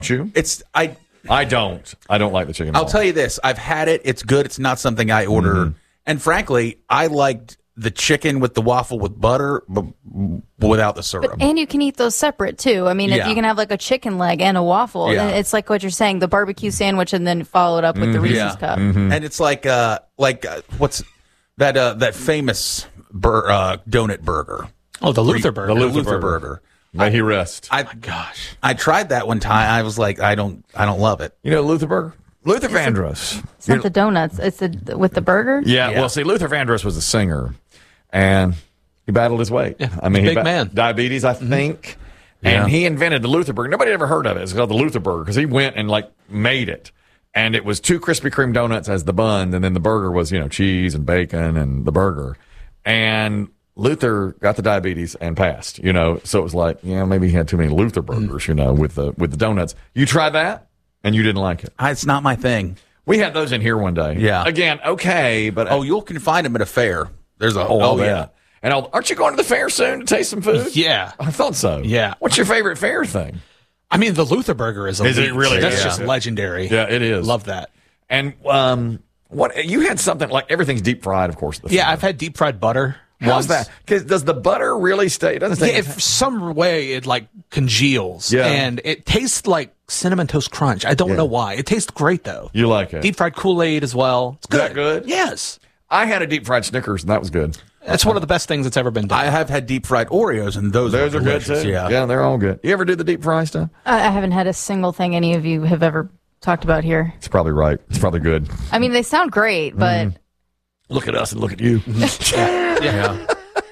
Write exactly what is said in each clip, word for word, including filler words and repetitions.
You? It's I. I don't. I don't like the chicken. I'll tell you this. I've had it. It's good. It's not something I order. Mm-hmm. And frankly, I liked the chicken with the waffle with butter, but without the syrup. But, and you can eat those separate, too. I mean, yeah. if you can have like a chicken leg and a waffle. Yeah. It's like what you're saying, the barbecue sandwich and then follow it up with mm-hmm. the Reese's yeah. cup. Mm-hmm. And it's like, uh, like uh, what's that uh, that famous bur- uh, donut burger? Oh, the Luther burger. The Luther, Luther burger. burger. May he rest. I, oh my gosh. I tried that one time. I was like, I don't, I don't love it. You know Luther burger? Luther it's Vandross. A, it's not the donuts. It's the with the burger. Yeah, yeah. Well, see, Luther Vandross was a singer, and he battled his weight. Yeah, I mean, big he ba- man, diabetes, I think, mm-hmm. and yeah. he invented the Luther burger. Nobody ever heard of it. It's called the Luther burger because he went and like made it, and it was two Krispy Kreme donuts as the bun, and then the burger was you know cheese and bacon and the burger, and Luther got the diabetes and passed. You know, so it was like yeah, maybe he had too many Luther burgers. Mm-hmm. You know, with the with the donuts. You tried that, and you didn't like it. I, it's not my thing. We had those in here one day. Yeah. Again, okay, but oh, you can find them at a fair. There's a oh, oh yeah. yeah. And I'll, aren't you going to the fair soon to taste some food? Yeah, I thought so. Yeah. What's your favorite fair thing? I mean, the Luther burger is elite. Is it really? That's yeah. just legendary. Yeah, it is. Love that. And um, what you had something like everything's deep fried, of course. At the yeah, fair. I've had deep fried butter. How's once. that? Because does the butter really stay? It doesn't stay. Yeah, if some way it like congeals. Yeah. And it tastes like Cinnamon Toast Crunch. I don't Yeah. know why. It tastes great though. You like it? Deep fried Kool-Aid as well. It's Is good. that good? Yes. I had a deep fried Snickers, and that was good. That's one of the best things that's ever been done. I have had deep fried Oreos, and those Those are, are good delicious, too. Yeah, yeah, they're all good. You ever do the deep fry stuff? I I haven't had a single thing any of you have ever talked about here. It's probably right. It's probably good. I mean, they sound great, but Mm. Look at us and look at you. yeah. yeah.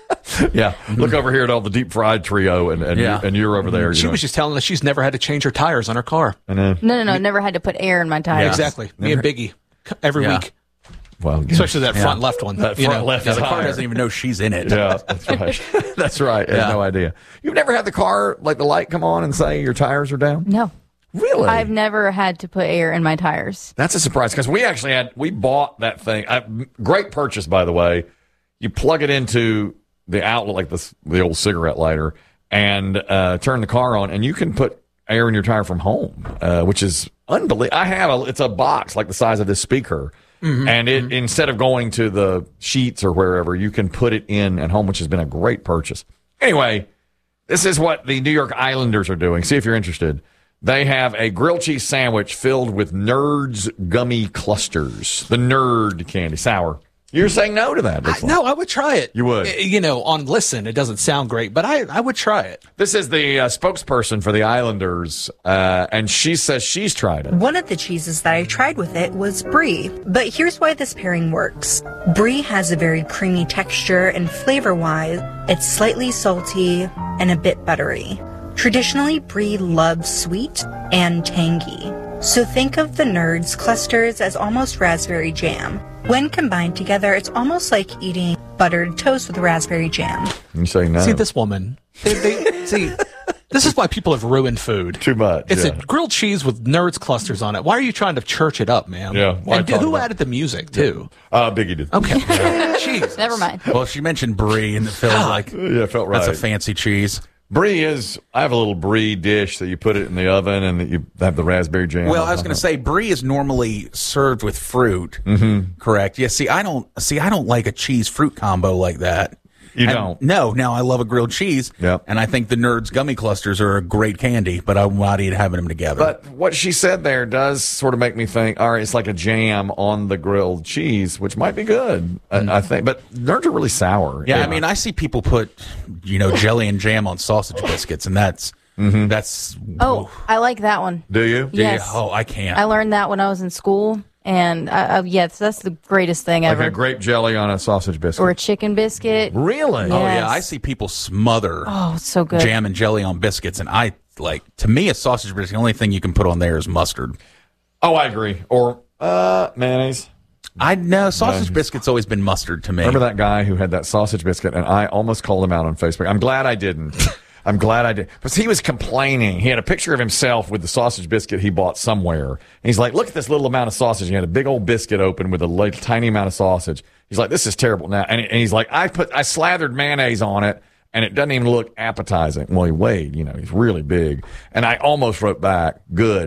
Look over here at all the deep fried trio, and and, Yeah. you, and you're over there. she you know. was just telling us she's never had to change her tires on her car. I know. no, no, no. Never had to put air in my tires. Yeah. Exactly. Me and Biggie every Yeah. week. Well, Especially that Yeah. front left one. That you front know. left Yeah, the tire. car doesn't even know she's in it. Yeah, that's right. That's right. I Yeah. have no idea. You've never had the car, like the light come on and say your tires are down? No, Really? I've never had to put air in my tires. That's a surprise because we actually had, we bought that thing. I, great purchase, by the way. You plug it into the outlet, like this, the old cigarette lighter, and uh, turn the car on, and you can put air in your tire from home, uh, which is unbelievable. I have a, it's a box like the size of this speaker. Mm-hmm, and it mm-hmm. instead of going to the sheets or wherever, you can put it in at home, which has been a great purchase. Anyway, this is what the New York Islanders are doing. See if you're interested. They have a grilled cheese sandwich filled with Nerds gummy clusters. The Nerd candy, sour. You're saying no to that. I, no, I would try it. You would? Uh, You know, on listen, it doesn't sound great, but I, I would try it. This is the uh, spokesperson for the Islanders, uh, and she says she's tried it. One of the cheeses that I tried with it was brie, but here's why this pairing works. Brie has a very creamy texture, and flavor-wise, it's slightly salty and a bit buttery. Traditionally, brie loves sweet and tangy. So think of the Nerds clusters as almost raspberry jam. When combined together, it's almost like eating buttered toast with raspberry jam. You say no. See, this woman, they, they, see, this is why people have ruined food. Too much. It's yeah. a grilled cheese with Nerds clusters on it. Why are you trying to church it up, man? Yeah, why And talk who about- added the music, too? Uh, Biggie did. Okay. Jeez. Never mind. Well, she mentioned brie, and it feels like Yeah, it felt right. that's a fancy cheese. Brie is, I have a little brie dish that you put it in the oven and that you have the raspberry jam. Well, on I was going top. to say brie is normally served with fruit. Mm-hmm. Correct. Yeah. See, I don't see. I don't like a cheese fruit combo like that. You And- don't? No. Now I love a grilled cheese. Yep. And I think the Nerds gummy clusters are a great candy, but I'm not eat having them together. But what she said there does sort of make me think, all right, it's like a jam on the grilled cheese, which might be good, I, I think. But Nerds are really sour. yeah, I mean, I see people put, you know, jelly and jam on sausage biscuits, and that's Mm-hmm. that's. Oh, I like that one. Do you? yeah, Yes. Oh, I can't. I learned that when I was in school, and I, I, yes, that's the greatest thing Like ever. a grape jelly on a sausage biscuit. Or a chicken biscuit. Really? Yeah. Oh yeah, Yes. I see people smother Oh, it's so good. jam and jelly on biscuits, and I like. To me, a sausage biscuit, the only thing you can put on there is mustard. Oh, I agree. Or uh, mayonnaise. I know sausage No. biscuit's always been mustard to me. Remember that guy who had that sausage biscuit, and I almost called him out on Facebook. I'm glad I didn't. I'm glad I did. Because he was complaining. He had a picture of himself with the sausage biscuit he bought somewhere. And he's like, look at this little amount of sausage. He had a big old biscuit open with a little, tiny amount of sausage. He's like, this is terrible now. And, and he's like, I put, I slathered mayonnaise on it, and it doesn't even look appetizing. Well, he weighed, you know, he's really big. And I almost wrote back, good.